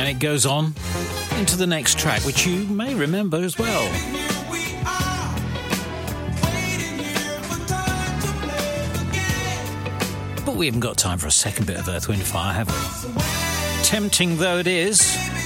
And it goes on into the next track, which you may remember as well. But we haven't got time for a second bit of Earth, Wind & Fire, have we? Tempting though it is.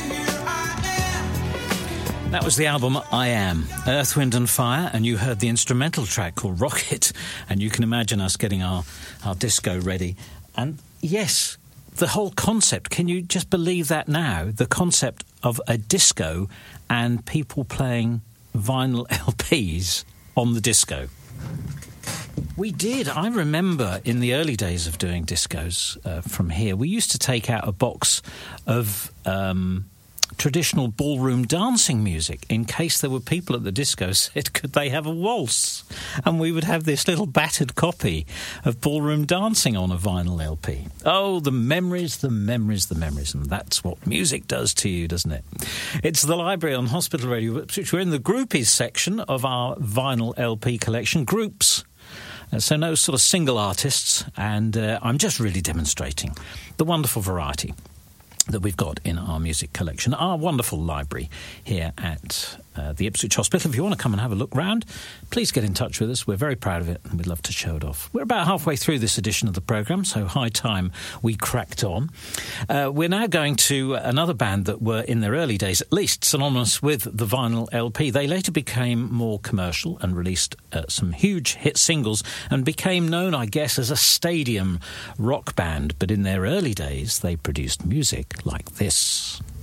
That was the album I Am, Earth, Wind & Fire, and you heard the instrumental track called Rocket, and you can imagine us getting our disco ready. And yes, the whole concept, can you just believe that now? The concept of a disco and people playing vinyl LPs on the disco. We did. I remember in the early days of doing discos from here, we used to take out a box of traditional ballroom dancing music in case there were people at the disco said, could they have a waltz? And we would have this little battered copy of ballroom dancing on a vinyl LP. Oh, the memories, the memories, the memories. And that's what music does to you, doesn't it? It's the Library on Hospital Radio, which we're in the groupies section of our vinyl LP collection, groups. So no sort of single artists, and I'm just really demonstrating the wonderful variety that we've got in our music collection, our wonderful library here at the Ipswich Hospital. If you want to come and have a look round, please get in touch with us. We're very proud of it and we'd love to show it off. We're about halfway through this edition of the programme, so high time we cracked on. We're now going to another band that were, in their early days at least, synonymous with the vinyl LP. They later became more commercial and released some huge hit singles and became known, I guess, as a stadium rock band. But in their early days, they produced music like this.